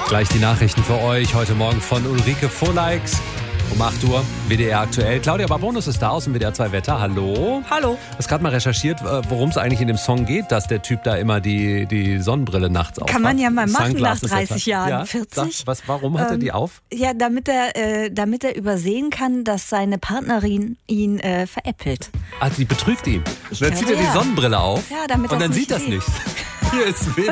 Gleich die Nachrichten für euch heute Morgen von Ulrike Volleix. Um 8 Uhr, WDR aktuell. Claudia Barbonus ist da aus dem WDR 2 Wetter. Hallo. Hallo. Du hast gerade mal recherchiert, worum es eigentlich in dem Song geht, dass der Typ da immer die Sonnenbrille nachts aufhat. Kann man ja mal machen nach Sunglasses 30 Jahren. Ja, 40. Warum hat er die auf? Ja, damit er übersehen kann, dass seine Partnerin ihn veräppelt. Ah, die betrügt ihn. Dann zieht er glaube, die ja. Sonnenbrille auf Ja, damit und das dann nicht sieht das sieht. nicht. Hier ist WDR.